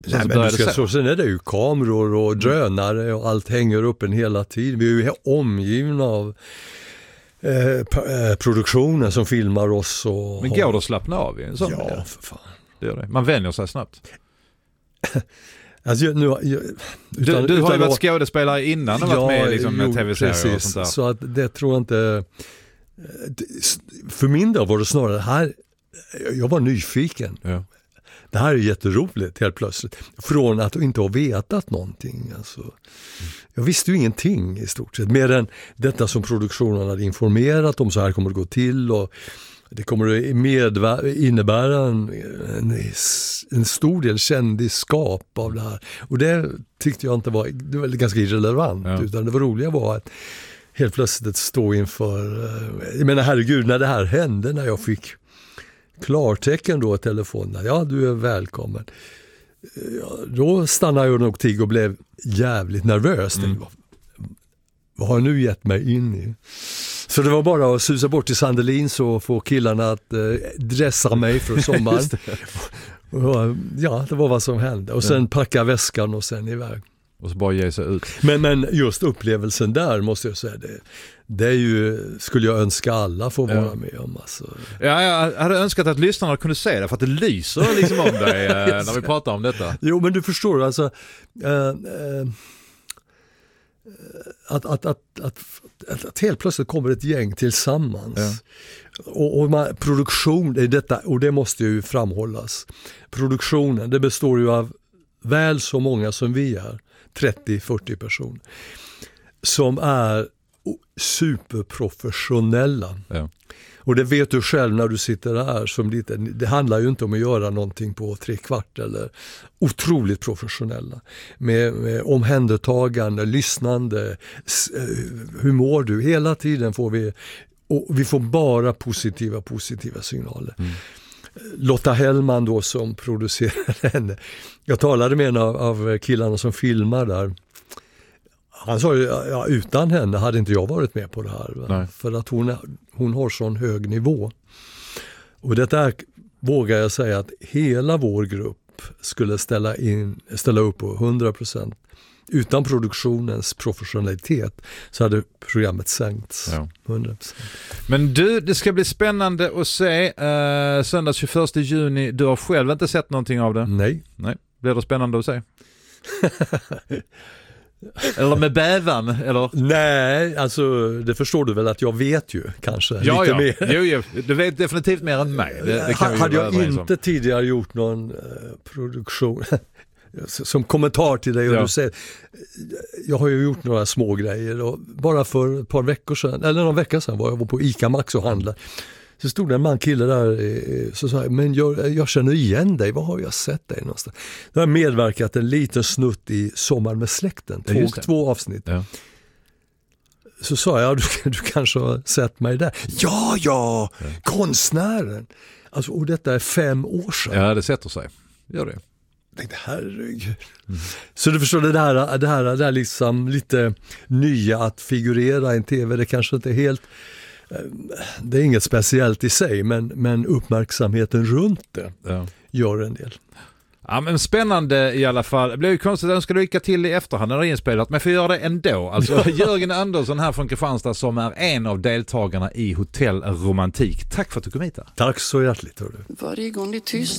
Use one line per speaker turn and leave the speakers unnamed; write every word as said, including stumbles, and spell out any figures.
Nej, men du ska så, sen är det ju kameror och drönare och allt hänger upp en hela tiden. Vi är ju omgivna av eh, produktionen som filmar oss. Och
men går det att slappna av i en sån?
Ja, för fan.
Det gör det. Man vänjer sig snabbt.
Alltså, nu, jag, utan,
du du har ju varit
att,
skådespelare innan och ja, varit med liksom, med tv-serier och sånt där.
Så att det tror jag inte... För min del var det snarare här... Jag var nyfiken.
Ja.
Det här är jätteroligt helt plötsligt. Från att inte ha vetat någonting. Alltså, mm. Jag visste ju ingenting i stort sett. Mer än detta som produktionen hade informerat om, så här kommer det gå till. Och det kommer att medver- innebära en, en, en stor del kändisskap av det här. Och det tyckte jag inte var, det var ganska irrelevant. Ja. Utan det var roliga var att helt plötsligt stå inför... Jag menar, herregud, när det här hände, när jag fick klartecken då i telefonen, ja, du är välkommen. Ja, då stannade jag nog till och blev jävligt nervös. Mm. Vad har jag nu gett mig in i? Så det var bara att susa bort till Sandelins och få killarna att eh, dressa mig för sommaren. och, ja, det var vad som hände. Och sen packa väskan och sen iväg.
Och så bara ge sig ut.
Men, men just upplevelsen där måste jag säga, det, det är ju, skulle jag önska alla får vara ja. med om. Alltså.
Ja, jag hade önskat att lyssnarna kunde se det, för att det lyser liksom om dig eh, när vi pratar om detta.
Jo, men du förstår, alltså äh, äh, att, att, att, att, att, att helt plötsligt kommer ett gäng tillsammans. Ja. Och, och man, produktion är detta, och det måste ju framhållas. Produktionen, det består ju av väl så många som vi är, trettio till fyrtio personer, som är superprofessionella. Ja. Och det vet du själv när du sitter där som lite, det handlar ju inte om att göra någonting på tre kvart, eller otroligt professionella. Med, med omhändertagande, lyssnande, hur mår du? Hela tiden får vi, och vi får bara positiva, positiva signaler. Mm. Lotta Hellman då som producerar henne. Jag talade med en av, av killarna som filmar där. Han sa ju, ja, utan henne hade inte jag varit med på det här. För att hon, hon har sån hög nivå. Och detta är, vågar jag säga, att hela vår grupp skulle ställa, in, ställa upp på hundra procent. Utan produktionens professionalitet så hade programmet sänkts. Ja. hundra procent.
Men du, det ska bli spännande att se uh, söndag tjugoförsta juni. Du har själv inte sett någonting av det?
Nej.
Nej. Blir det spännande att se? Eller med bävan? Eller?
Nej, alltså det förstår du väl att jag vet ju kanske
ja,
lite
ja.
mer.
Jo, jo. Du vet definitivt mer än mig. Det, det kan
hade jag inte
om.
tidigare gjort någon uh, produktion... Som kommentar till dig och ja. du säger, jag har ju gjort några små grejer och bara för ett par veckor sedan, eller någon vecka sedan var jag var på Ica Maxi och handlade. Så stod det en man kille där, så sa jag, men jag, jag känner igen dig, var har jag sett dig någonstans? Jag har medverkat en liten snutt i Sommar med släkten, två, ja, två avsnitt. Ja. Så sa jag, du, du kanske har sett mig där. Ja, ja, ja. Konstnären. Alltså, och detta är fem år sedan.
Ja, det sätter sig. Gör det.
Jag tänkte, herregud. Mm. Så du förstår, det här, det här, det här liksom lite nya att figurera i en tv, det kanske inte är helt, det är inget speciellt i sig, men, men uppmärksamheten runt det ja. gör en del.
Ja, men spännande i alla fall. Det blir ju konstigt att jag ska lycka till i efterhand när det är inspelat, men jag får göra det ändå. Alltså Jörgen Andersson här från Kristianstad, som är en av deltagarna i Hotell Romantik. Tack för att du kom hit här.
Tack så hjärtligt. Hörru.
Varje gång det är tyst